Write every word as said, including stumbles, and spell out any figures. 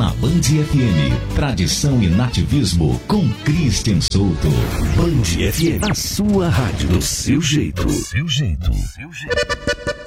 Na Band F M, tradição e nativismo com Christian Souto. Band F M, a sua rádio do seu jeito. Do seu jeito. Do seu jeito.